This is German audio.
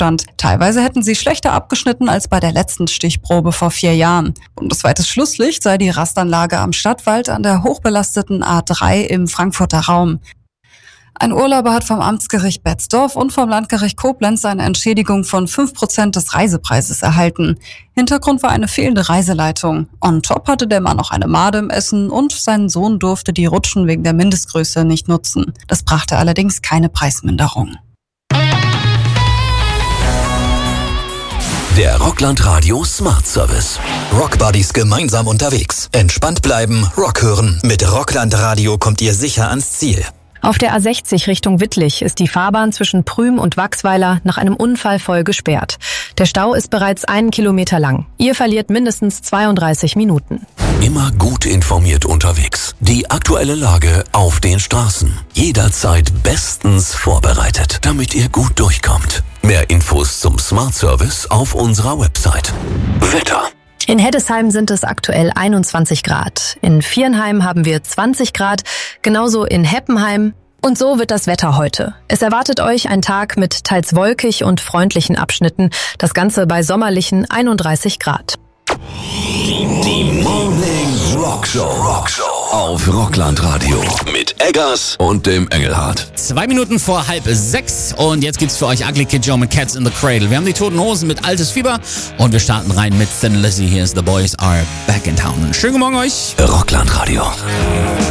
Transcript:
Zustand. Teilweise hätten sie schlechter abgeschnitten als bei der letzten Stichprobe vor 4 Jahren. Bundesweites Schlusslicht sei die Rastanlage am Stadtwald an der hochbelasteten A3 im Frankfurter Raum. Ein Urlauber hat vom Amtsgericht Betzdorf und vom Landgericht Koblenz eine Entschädigung von 5% des Reisepreises erhalten. Hintergrund war eine fehlende Reiseleitung. On top hatte der Mann auch eine Made im Essen und sein Sohn durfte die Rutschen wegen der Mindestgröße nicht nutzen. Das brachte allerdings keine Preisminderung. Der Rockland Radio Smart Service. Rockbuddies gemeinsam unterwegs. Entspannt bleiben, Rock hören. Mit Rockland Radio kommt ihr sicher ans Ziel. Auf der A60 Richtung Wittlich ist die Fahrbahn zwischen Prüm und Wachsweiler nach einem Unfall voll gesperrt. Der Stau ist bereits 1 Kilometer lang. Ihr verliert mindestens 32 Minuten. Immer gut informiert unterwegs. Die aktuelle Lage auf den Straßen. Jederzeit bestens vorbereitet, damit ihr gut durchkommt. Mehr Infos zum Smart Service auf unserer Website. Wetter. In Heddesheim sind es aktuell 21 Grad. In Viernheim haben wir 20 Grad, genauso in Heppenheim. Und so wird das Wetter heute. Es erwartet euch ein Tag mit teils wolkig und freundlichen Abschnitten. Das Ganze bei sommerlichen 31 Grad. Die Morning Rock Show auf Rockland Radio mit Eggers und dem Engelhardt. 2 Minuten vor 5:30 und jetzt gibt's für euch Ugly Kid Joe mit Cats in the Cradle. Wir haben die Toten Hosen mit Altes Fieber und wir starten rein mit Thin Lizzy. Here's The Boys Are Back in Town. Schönen guten Morgen euch. Rockland Radio.